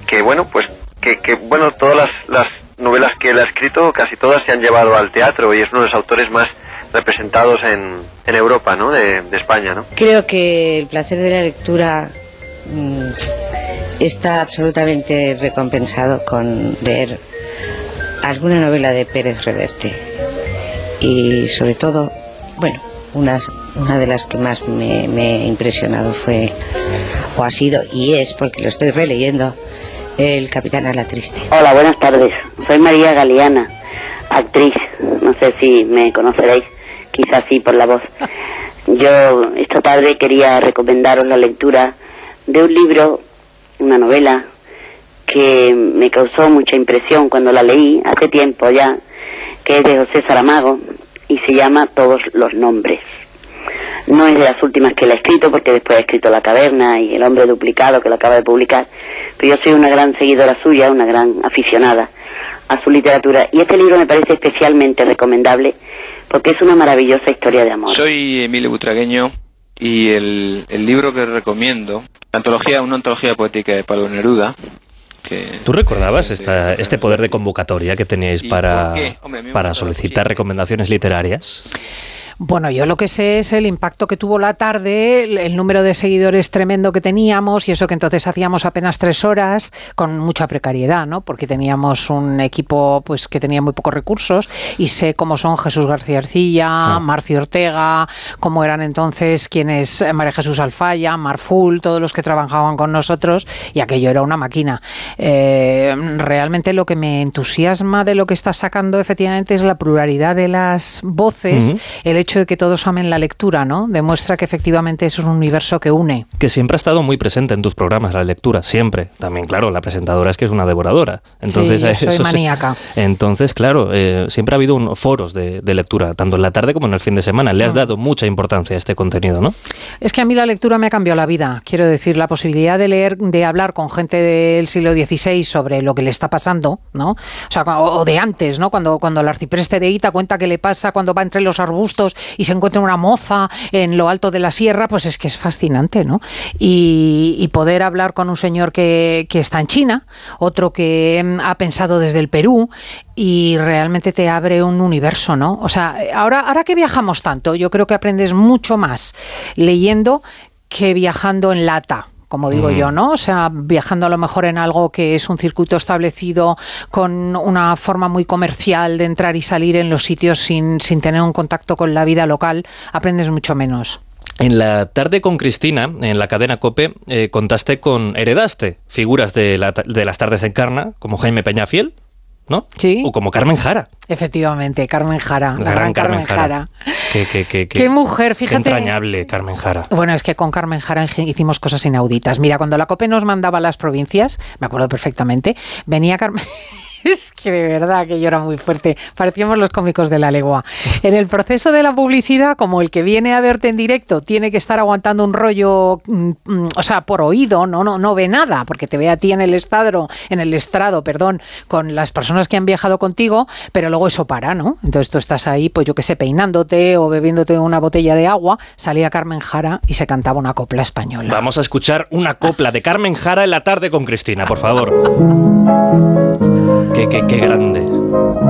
bueno, pues que bueno, todas las novelas que él ha escrito, casi todas se han llevado al teatro y es uno de los autores más representados en Europa, ¿no? De España, ¿no? Creo que el placer de la lectura está absolutamente recompensado con leer alguna novela de Pérez Reverte y sobre todo, bueno, una de las que más me ha impresionado fue, o ha sido y es, porque lo estoy releyendo, El Capitán a la Triste. Hola, buenas tardes. Soy María Galeana, actriz. No sé si me conoceréis, quizás sí por la voz. Yo esta tarde quería recomendaros la lectura de un libro, una novela, que me causó mucha impresión cuando la leí hace tiempo ya, que es de José Saramago y se llama Todos los nombres. No es de las últimas que él ha escrito, porque después ha escrito La Caverna y El hombre duplicado, que lo acaba de publicar, pero yo soy una gran seguidora suya, una gran aficionada a su literatura, y este libro me parece especialmente recomendable porque es una maravillosa historia de amor. Soy Emilio Butragueño y el libro que recomiendo, una antología poética de Pablo Neruda. ¿Tú recordabas este poder de convocatoria que teníais para solicitar recomendaciones literarias? Bueno, yo lo que sé es el impacto que tuvo la tarde, el número de seguidores tremendo que teníamos y eso que entonces hacíamos apenas 3 horas con mucha precariedad, ¿no? Porque teníamos un equipo pues que tenía muy pocos recursos y sé cómo son Jesús García Ercilla, Marcio Ortega, cómo eran entonces María Jesús Alfaya, Marful, todos los que trabajaban con nosotros y aquello era una máquina. Realmente lo que me entusiasma de lo que está sacando efectivamente es la pluralidad de las voces, el hecho de que todos amen la lectura, ¿no? Demuestra que efectivamente eso es un universo que une. Que siempre ha estado muy presente en tus programas la lectura, siempre. También, claro, la presentadora es que es una devoradora. Entonces, sí, soy maníaca. Entonces, claro, siempre ha habido foros de lectura, tanto en la tarde como en el fin de semana. Le has dado mucha importancia a este contenido, ¿no? Es que a mí la lectura me ha cambiado la vida. Quiero decir, la posibilidad de leer, de hablar con gente del siglo XVI sobre lo que le está pasando, ¿no? O sea, o de antes, ¿no? Cuando el arcipreste de Ita cuenta qué le pasa cuando va entre los arbustos y se encuentra una moza en lo alto de la sierra, pues es que es fascinante, ¿no? Y poder hablar con un señor que está en China, otro que ha pensado desde el Perú, y realmente te abre un universo, ¿no? O sea, ahora que viajamos tanto, yo creo que aprendes mucho más leyendo que viajando en lata, como digo yo, ¿no? O sea, viajando a lo mejor en algo que es un circuito establecido con una forma muy comercial de entrar y salir en los sitios sin tener un contacto con la vida local, aprendes mucho menos. En la tarde con Cristina, en la cadena COPE, heredaste figuras de las tardes en Encarna, como Jaime Peñafiel, ¿no? Sí. O como Carmen Jara. Efectivamente, Carmen Jara, la gran Carmen Jara. Qué mujer, fíjate. Qué entrañable, Carmen Jara. Bueno, es que con Carmen Jara hicimos cosas inauditas. Mira, cuando la COPE nos mandaba a las provincias, me acuerdo perfectamente, venía Carmen... Es que de verdad que yo era muy fuerte. Parecíamos los cómicos de la legua. En el proceso de la publicidad, como el que viene a verte en directo tiene que estar aguantando un rollo, o sea, por oído, no ve nada, porque te ve a ti en el estrado, con las personas que han viajado contigo, pero luego eso para, ¿no? Entonces tú estás ahí, pues yo qué sé, peinándote o bebiéndote una botella de agua, salía Carmen Jara y se cantaba una copla española. Vamos a escuchar una copla de Carmen Jara en la tarde con Cristina, por favor. Qué grande.